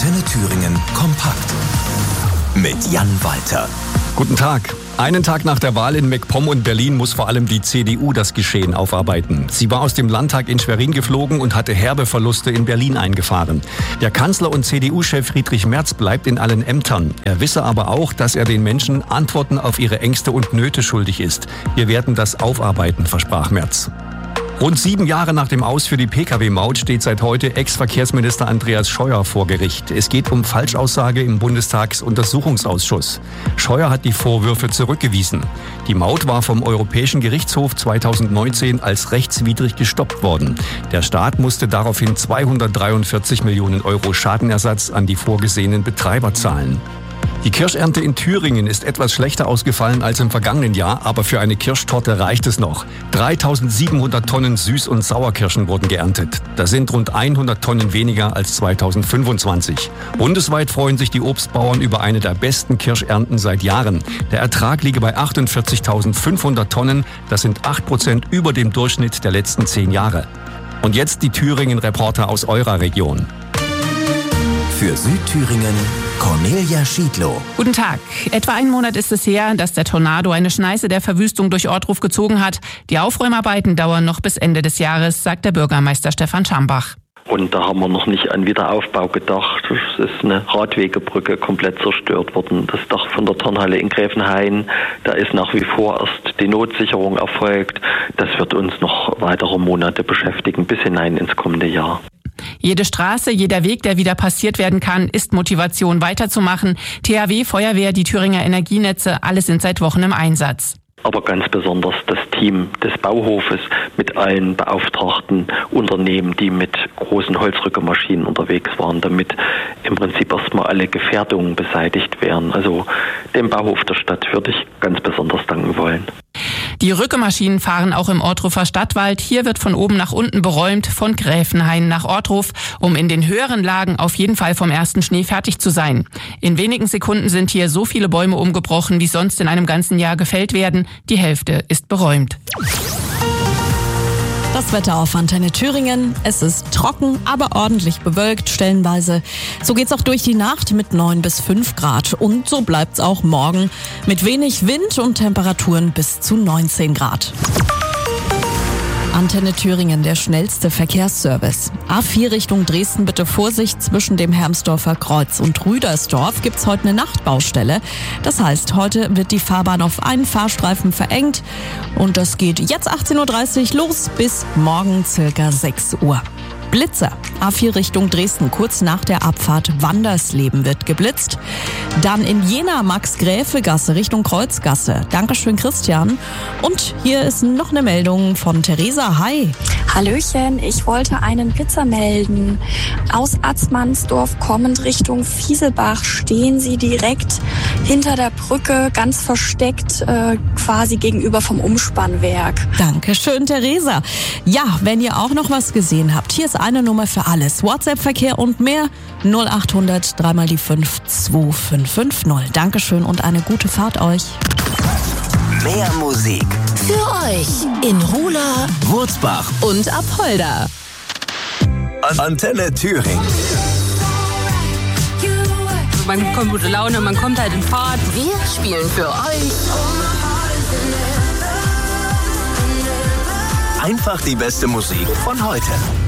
Antenne Thüringen kompakt mit Jan Walter. Guten Tag. Einen Tag nach der Wahl in MacPom und Berlin muss vor allem die CDU das Geschehen aufarbeiten. Sie war aus dem Landtag in Schwerin geflogen und hatte herbe Verluste in Berlin eingefahren. Der Kanzler und CDU-Chef Friedrich Merz bleibt in allen Ämtern. Er wisse aber auch, dass er den Menschen Antworten auf ihre Ängste und Nöte schuldig ist. Wir werden das aufarbeiten, versprach Merz. Rund 7 Jahre nach dem Aus für die Pkw-Maut steht seit heute Ex-Verkehrsminister Andreas Scheuer vor Gericht. Es geht um Falschaussage im Bundestagsuntersuchungsausschuss. Scheuer hat die Vorwürfe zurückgewiesen. Die Maut war vom Europäischen Gerichtshof 2019 als rechtswidrig gestoppt worden. Der Staat musste daraufhin 243 Millionen Euro Schadenersatz an die vorgesehenen Betreiber zahlen. Die Kirschernte in Thüringen ist etwas schlechter ausgefallen als im vergangenen Jahr, aber für eine Kirschtorte reicht es noch. 3700 Tonnen Süß- und Sauerkirschen wurden geerntet. Das sind rund 100 Tonnen weniger als 2025. Bundesweit freuen sich die Obstbauern über eine der besten Kirschernten seit Jahren. Der Ertrag liege bei 48.500 Tonnen. Das sind 8% über dem Durchschnitt der letzten 10 Jahre. Und jetzt die Thüringen-Reporter aus eurer Region. Für Südthüringen Cornelia Schiedlow. Guten Tag. Etwa einen Monat ist es her, dass der Tornado eine Schneise der Verwüstung durch Ortruf gezogen hat. Die Aufräumarbeiten dauern noch bis Ende des Jahres, sagt der Bürgermeister Stefan Schambach. Und da haben wir noch nicht an Wiederaufbau gedacht. Es ist eine Radwegebrücke komplett zerstört worden. Das Dach von der Turnhalle in Gräfenhain, da ist nach wie vor erst die Notsicherung erfolgt. Das wird uns noch weitere Monate beschäftigen, bis hinein ins kommende Jahr. Jede Straße, jeder Weg, der wieder passiert werden kann, ist Motivation weiterzumachen. THW, Feuerwehr, die Thüringer Energienetze, alle sind seit Wochen im Einsatz. Aber ganz besonders das Team des Bauhofes mit allen beauftragten Unternehmen, die mit großen Holzrückemaschinen unterwegs waren, damit im Prinzip erstmal alle Gefährdungen beseitigt werden. Also dem Bauhof der Stadt würde ich ganz besonders danken wollen. Die Rückemaschinen fahren auch im Ortrufer Stadtwald. Hier wird von oben nach unten beräumt, von Gräfenhain nach Ortruf, um in den höheren Lagen auf jeden Fall vom ersten Schnee fertig zu sein. In wenigen Sekunden sind hier so viele Bäume umgebrochen, wie sonst in einem ganzen Jahr gefällt werden. Die Hälfte ist beräumt. Das Wetter auf Antenne Thüringen. Es ist trocken, aber ordentlich bewölkt, stellenweise. So geht's auch durch die Nacht mit 9 bis 5 Grad. Und so bleibt's auch morgen mit wenig Wind und Temperaturen bis zu 19 Grad. Antenne Thüringen, der schnellste Verkehrsservice. A4 Richtung Dresden, bitte Vorsicht, zwischen dem Hermsdorfer Kreuz und Rüdersdorf gibt's heute eine Nachtbaustelle. Das heißt, heute wird die Fahrbahn auf einen Fahrstreifen verengt und das geht jetzt 18.30 Uhr los bis morgen circa 6 Uhr. Blitzer. A4 Richtung Dresden, kurz nach der Abfahrt Wandersleben wird geblitzt. Dann in Jena Max-Gräfe-Gasse Richtung Kreuzgasse. Dankeschön, Christian. Und hier ist noch eine Meldung von Theresa. Hi. Hallöchen, ich wollte einen Blitzer melden. Aus Atzmannsdorf kommend Richtung Fieselbach stehen Sie direkt hinter der Brücke, ganz versteckt, quasi gegenüber vom Umspannwerk. Dankeschön, Theresa. Ja, wenn ihr auch noch was gesehen habt, hier ist eine Nummer für alles. WhatsApp-Verkehr und mehr 0800 3 mal die 5 2550. Dankeschön und eine gute Fahrt euch. Mehr Musik Für euch in Rula Wurzbach und Apolda. Antenne Thüringen. Man bekommt gute Laune, man kommt halt in Fahrt. Wir spielen für euch Einfach die beste Musik von heute.